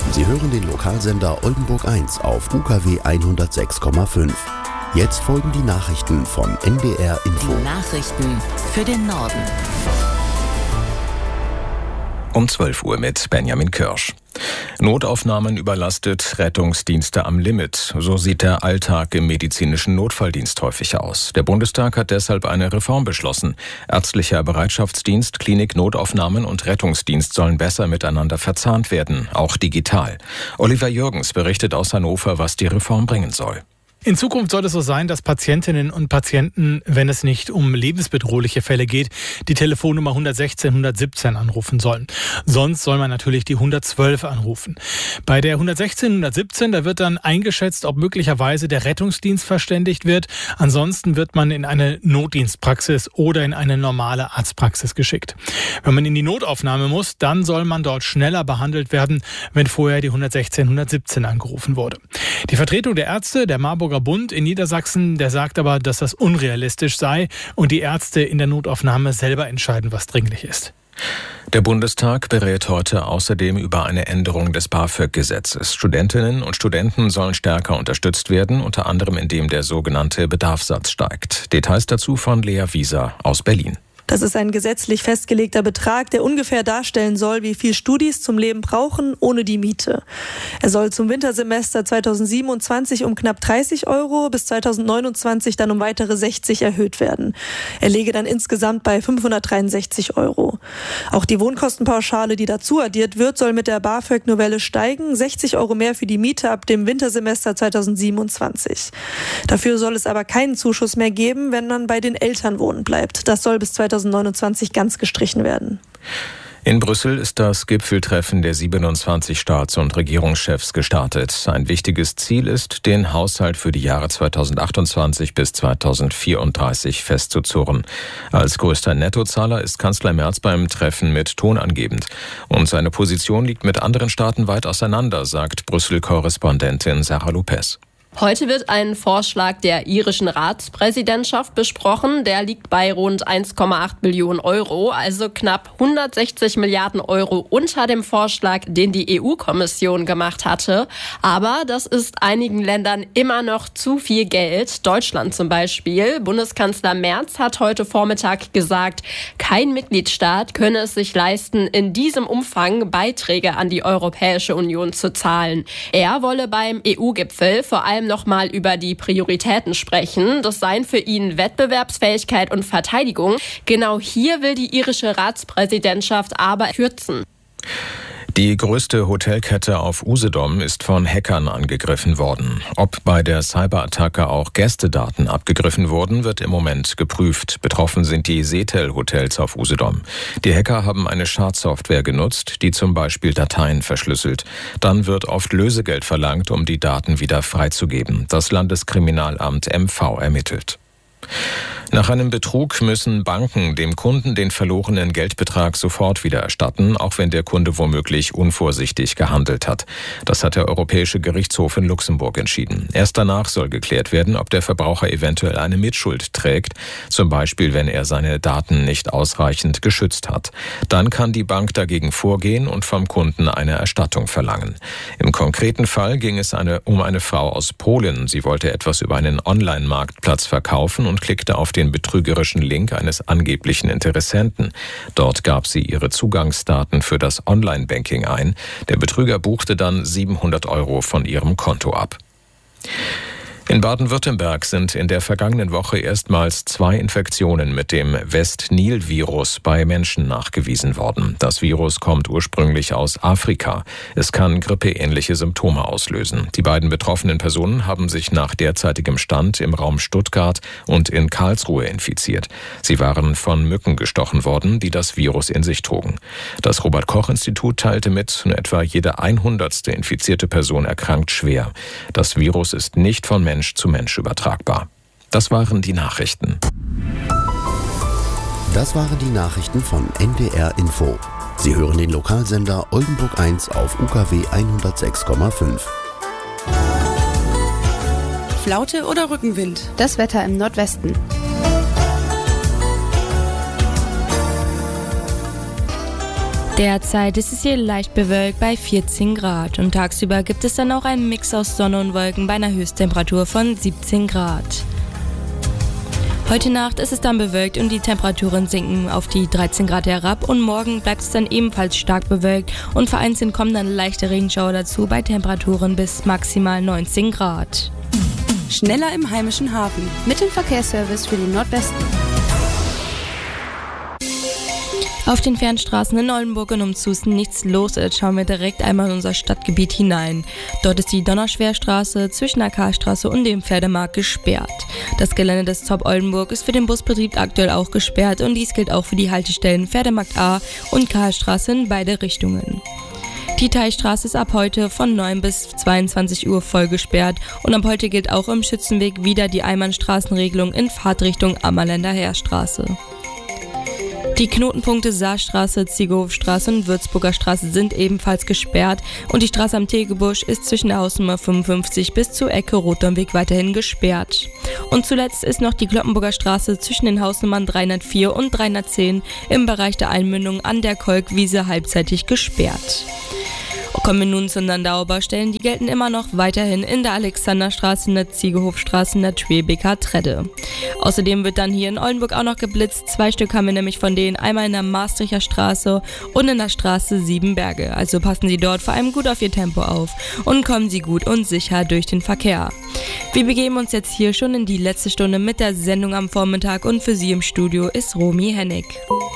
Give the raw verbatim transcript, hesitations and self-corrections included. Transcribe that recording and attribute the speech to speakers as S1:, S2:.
S1: Sie hören den Lokalsender Oldenburg eins auf U K W hundertsechs Komma fünf. Jetzt folgen die Nachrichten von N D R Info.
S2: Die Nachrichten für den Norden.
S3: Um zwölf Uhr mit Benjamin Kirsch. Notaufnahmen überlastet, Rettungsdienste am Limit. So sieht der Alltag im medizinischen Notfalldienst häufig aus. Der Bundestag hat deshalb eine Reform beschlossen. Ärztlicher Bereitschaftsdienst, Klinik, Notaufnahmen und Rettungsdienst sollen besser miteinander verzahnt werden, auch digital. Oliver Jürgens berichtet aus Hannover, was die Reform bringen soll.
S4: In Zukunft soll es so sein, dass Patientinnen und Patienten, wenn es nicht um lebensbedrohliche Fälle geht, die Telefonnummer hundertsechzehn hundertsiebzehn anrufen sollen. Sonst soll man natürlich die hundertzwölf anrufen. Bei der hundertsechzehn hundertsiebzehn, da wird dann eingeschätzt, ob möglicherweise der Rettungsdienst verständigt wird. Ansonsten wird man in eine Notdienstpraxis oder in eine normale Arztpraxis geschickt. Wenn man in die Notaufnahme muss, dann soll man dort schneller behandelt werden, wenn vorher die hundertsechzehn hundertsiebzehn angerufen wurde. Die Vertretung der Ärzte, der Marburger Bund in Niedersachsen, der sagt aber, dass das unrealistisch sei und die Ärzte in der Notaufnahme selber entscheiden, was dringlich ist.
S3: Der Bundestag berät heute außerdem über eine Änderung des BAföG-Gesetzes. Studentinnen und Studenten sollen stärker unterstützt werden, unter anderem indem der sogenannte Bedarfssatz steigt. Details dazu von Lea Wieser aus Berlin.
S5: Das ist ein gesetzlich festgelegter Betrag, der ungefähr darstellen soll, wie viel Studis zum Leben brauchen, ohne die Miete. Er soll zum Wintersemester zweitausendsiebenundzwanzig um knapp dreißig Euro, bis zweitausendneunundzwanzig dann um weitere sechzig erhöht werden. Er läge dann insgesamt bei fünfhundertdreiundsechzig Euro. Auch die Wohnkostenpauschale, die dazu addiert wird, soll mit der BAföG-Novelle steigen. sechzig Euro mehr für die Miete ab dem Wintersemester zweitausendsiebenundzwanzig. Dafür soll es aber keinen Zuschuss mehr geben, wenn man bei den Eltern wohnen bleibt. Das soll bis zweitausendneunundzwanzig ganz gestrichen werden.
S3: In Brüssel ist das Gipfeltreffen der siebenundzwanzig Staats- und Regierungschefs gestartet. Ein wichtiges Ziel ist, den Haushalt für die Jahre zweitausendachtundzwanzig bis zweitausendvierunddreißig festzuzurren. Als größter Nettozahler ist Kanzler Merz beim Treffen mit tonangebend. Und seine Position liegt mit anderen Staaten weit auseinander, sagt Brüssel-Korrespondentin Sarah Lopez.
S6: Heute wird ein Vorschlag der irischen Ratspräsidentschaft besprochen. Der liegt bei rund eins Komma acht Billionen Euro, also knapp hundertsechzig Milliarden Euro unter dem Vorschlag, den die E U-Kommission gemacht hatte. Aber das ist einigen Ländern immer noch zu viel Geld. Deutschland zum Beispiel. Bundeskanzler Merz hat heute Vormittag gesagt, kein Mitgliedstaat könne es sich leisten, in diesem Umfang Beiträge an die Europäische Union zu zahlen. Er wolle beim E U-Gipfel vor allem noch mal über die Prioritäten sprechen. Das seien für ihn Wettbewerbsfähigkeit und Verteidigung. Genau hier will die irische Ratspräsidentschaft aber kürzen.
S3: Die größte Hotelkette auf Usedom ist von Hackern angegriffen worden. Ob bei der Cyberattacke auch Gästedaten abgegriffen wurden, wird im Moment geprüft. Betroffen sind die Seetel-Hotels auf Usedom. Die Hacker haben eine Schadsoftware genutzt, die zum Beispiel Dateien verschlüsselt. Dann wird oft Lösegeld verlangt, um die Daten wieder freizugeben. Das Landeskriminalamt M V ermittelt. Nach einem Betrug müssen Banken dem Kunden den verlorenen Geldbetrag sofort wieder erstatten, auch wenn der Kunde womöglich unvorsichtig gehandelt hat. Das hat der Europäische Gerichtshof in Luxemburg entschieden. Erst danach soll geklärt werden, ob der Verbraucher eventuell eine Mitschuld trägt, zum Beispiel wenn er seine Daten nicht ausreichend geschützt hat. Dann kann die Bank dagegen vorgehen und vom Kunden eine Erstattung verlangen. Im konkreten Fall ging es eine, um eine Frau aus Polen. Sie wollte etwas über einen Online-Marktplatz verkaufen und klickte auf den betrügerischen Link eines angeblichen Interessenten. Dort gab sie ihre Zugangsdaten für das Online-Banking ein. Der Betrüger buchte dann siebenhundert Euro von ihrem Konto ab. In Baden-Württemberg sind in der vergangenen Woche erstmals zwei Infektionen mit dem West-Nil-Virus bei Menschen nachgewiesen worden. Das Virus kommt ursprünglich aus Afrika. Es kann grippeähnliche Symptome auslösen. Die beiden betroffenen Personen haben sich nach derzeitigem Stand im Raum Stuttgart und in Karlsruhe infiziert. Sie waren von Mücken gestochen worden, die das Virus in sich trugen. Das Robert-Koch-Institut teilte mit, nur etwa jede hundertste infizierte Person erkrankt schwer. Das Virus ist nicht von Menschen Mensch zu Mensch übertragbar. Das waren die Nachrichten.
S1: Das waren die Nachrichten von N D R Info. Sie hören den Lokalsender Oldenburg eins auf U K W hundertsechs Komma fünf.
S7: Flaute oder Rückenwind?
S8: Das Wetter im Nordwesten. Derzeit ist es hier leicht bewölkt bei vierzehn Grad und tagsüber gibt es dann auch einen Mix aus Sonne und Wolken bei einer Höchsttemperatur von siebzehn Grad. Heute Nacht ist es dann bewölkt und die Temperaturen sinken auf die dreizehn Grad herab und morgen bleibt es dann ebenfalls stark bewölkt und vereinzelt kommen dann leichte Regenschauer dazu bei Temperaturen bis maximal neunzehn Grad.
S7: Schneller im heimischen Hafen mit dem Verkehrsservice für den Nordwesten.
S8: Auf den Fernstraßen in Oldenburg und Umzusten nichts los ist, schauen wir direkt einmal in unser Stadtgebiet hinein. Dort ist die Donnerschwerstraße zwischen der Karlstraße und dem Pferdemarkt gesperrt. Das Gelände des Zopp Oldenburg ist für den Busbetrieb aktuell auch gesperrt und dies gilt auch für die Haltestellen Pferdemarkt A und Karlstraße in beide Richtungen. Die Teichstraße ist ab heute von neun bis zweiundzwanzig Uhr voll gesperrt und ab heute gilt auch im Schützenweg wieder die Einbahnstraßenregelung in Fahrtrichtung Ammerländer Heerstraße. Die Knotenpunkte Saarstraße, Ziegerhofstraße und Würzburger Straße sind ebenfalls gesperrt und die Straße am Tegebusch ist zwischen der Hausnummer fünfundfünfzig bis zur Ecke Rotternweg weiterhin gesperrt. Und zuletzt ist noch die Kloppenburger Straße zwischen den Hausnummern dreihundertvier und dreihundertzehn im Bereich der Einmündung an der Kolkwiese halbseitig gesperrt. Kommen wir nun zu den Landauer Baustellen, die gelten immer noch weiterhin in der Alexanderstraße, in der Ziegerhofstraße, in der Twebeker Tredde. Außerdem wird dann hier in Oldenburg auch noch geblitzt. Zwei Stück haben wir nämlich von denen, einmal in der Maastrichter Straße und in der Straße Siebenberge. Also passen Sie dort vor allem gut auf Ihr Tempo auf und kommen Sie gut und sicher durch den Verkehr. Wir begeben uns jetzt hier schon in die letzte Stunde mit der Sendung am Vormittag und für Sie im Studio ist Romy Hennig.